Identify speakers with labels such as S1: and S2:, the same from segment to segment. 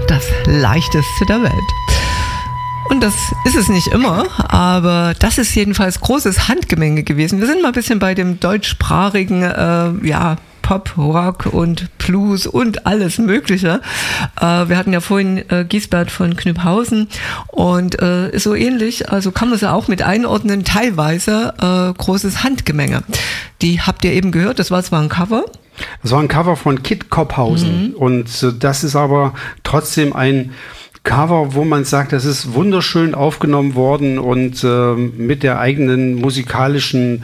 S1: das leichteste der Welt. Und das ist es nicht immer, aber das ist jedenfalls großes Handgemenge gewesen. Wir sind mal ein bisschen bei dem deutschsprachigen, Pop, Rock und Blues und alles Mögliche. Wir hatten ja vorhin Giesbert von Knüpphausen und ist so ähnlich, also kann man sie auch mit einordnen, teilweise großes Handgemenge. Die habt ihr eben gehört, das war zwar ein Cover.
S2: Das war ein Cover von Kit Kopphausen und das ist aber trotzdem ein Cover, wo man sagt, das ist wunderschön aufgenommen worden und mit der eigenen musikalischen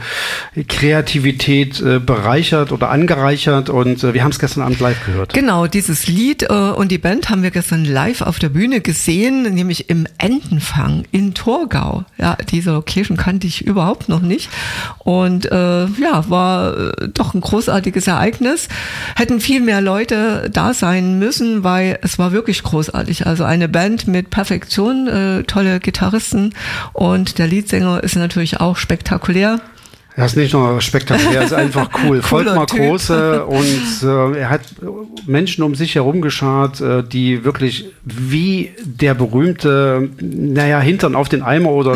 S2: Kreativität bereichert oder angereichert und wir haben es gestern Abend live gehört.
S1: Genau, dieses Lied und die Band haben wir gestern live auf der Bühne gesehen, nämlich im Entenfang in Torgau. Ja, diese Location kannte ich überhaupt noch nicht und war doch ein großartiges Ereignis. Hätten viel mehr Leute da sein müssen, weil es war wirklich großartig. Also eine Band mit Perfektion, tolle Gitarristen und der Leadsänger ist natürlich auch spektakulär.
S2: Er ist nicht nur spektakulär, er ist einfach cool. Volkmar Große und er hat Menschen um sich herum geschart, die wirklich wie der berühmte, Hintern auf den Eimer oder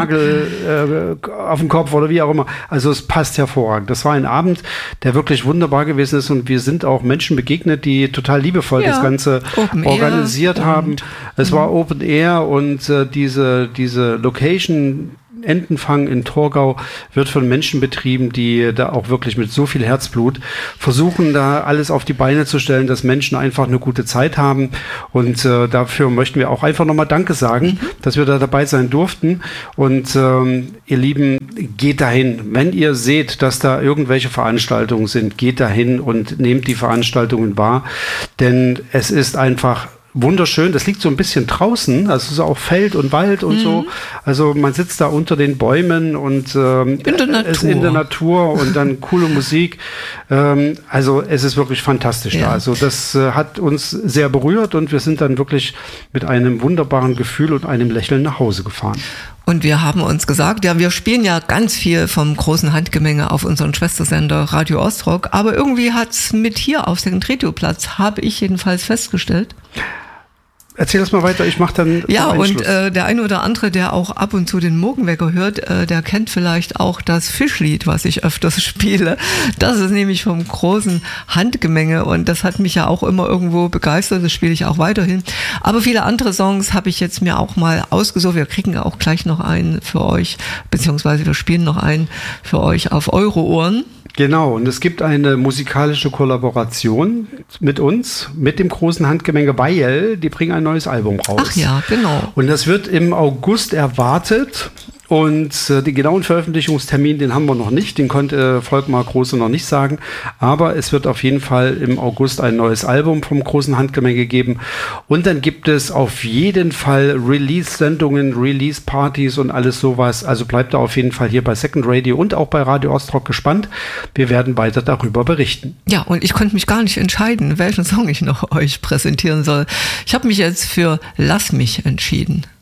S2: Nagel auf den Kopf oder wie auch immer. Also es passt hervorragend. Das war ein Abend, der wirklich wunderbar gewesen ist und wir sind auch Menschen begegnet, die total liebevoll das Ganze organisiert haben. Es war Open Air und diese Location Entenfang in Torgau wird von Menschen betrieben, die da auch wirklich mit so viel Herzblut versuchen, da alles auf die Beine zu stellen, dass Menschen einfach eine gute Zeit haben. Und dafür möchten wir auch einfach nochmal Danke sagen, dass wir da dabei sein durften. Und ihr Lieben, geht dahin. Wenn ihr seht, dass da irgendwelche Veranstaltungen sind, geht dahin und nehmt die Veranstaltungen wahr. Denn es ist einfach wunderschön, das liegt so ein bisschen draußen, also so auch Feld und Wald und so. Also man sitzt da unter den Bäumen und ist in der Natur und dann coole Musik. Also es ist wirklich fantastisch da. Also das hat uns sehr berührt und wir sind dann wirklich mit einem wunderbaren Gefühl und einem Lächeln nach Hause gefahren.
S1: Und wir haben uns gesagt, wir spielen ja ganz viel vom großen Handgemenge auf unseren Schwestersender Radio Ostrock, aber irgendwie hat's mit hier auf dem Tretioplatz, habe ich jedenfalls festgestellt.
S2: Erzähl das mal weiter, ich mache dann
S1: und der eine oder andere, der auch ab und zu den Morgenwecker hört, der kennt vielleicht auch das Fischlied, was ich öfters spiele. Das ist nämlich vom großen Handgemenge und das hat mich ja auch immer irgendwo begeistert, das spiele ich auch weiterhin. Aber viele andere Songs habe ich jetzt mir auch mal ausgesucht. Wir kriegen auch gleich noch einen für euch, beziehungsweise wir spielen noch einen für euch auf eure Ohren.
S2: Genau, und es gibt eine musikalische Kollaboration mit uns, mit dem großen Handgemenge, weil die bringen ein neues Album raus.
S1: Ach ja, genau.
S2: Und das wird im August erwartet. Und den genauen Veröffentlichungstermin, den haben wir noch nicht, den konnte Volkmar Große noch nicht sagen, aber es wird auf jeden Fall im August ein neues Album vom großen Handgemenge geben und dann gibt es auf jeden Fall Release-Sendungen, Release-Partys und alles sowas, also bleibt da auf jeden Fall hier bei Second Radio und auch bei Radio Ostrock gespannt, wir werden weiter darüber berichten.
S1: Ja, und ich konnte mich gar nicht entscheiden, welchen Song ich noch euch präsentieren soll. Ich habe mich jetzt für Lass mich entschieden.